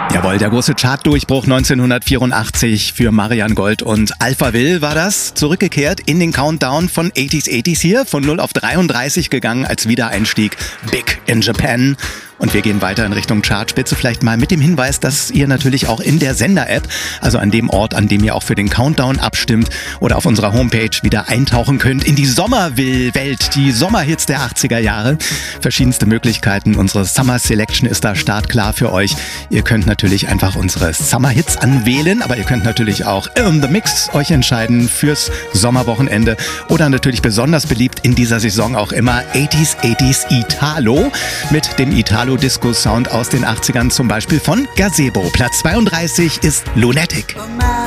Jawohl, der große Chartdurchbruch 1984 für Marianne Gold und Alphaville war das. Zurückgekehrt in den Countdown von 80s hier, von 0 auf 33 gegangen als Wiedereinstieg. Big in Japan. Und wir gehen weiter in Richtung Chartspitze, vielleicht mal mit dem Hinweis, dass ihr natürlich auch in der Sender-App, also an dem Ort, an dem ihr auch für den Countdown abstimmt oder auf unserer Homepage wieder eintauchen könnt in die Sommerwelt, die Sommerhits der 80er Jahre. Verschiedenste Möglichkeiten. Unsere Summer Selection ist da startklar für euch. Ihr könnt natürlich einfach unsere Summer-Hits anwählen, aber ihr könnt natürlich auch in the Mix euch entscheiden fürs Sommerwochenende oder natürlich besonders beliebt in dieser Saison auch immer 80s Italo mit dem Italo-Disco-Sound aus den 80ern, zum Beispiel von Gazebo. Platz 32 ist Lunatic.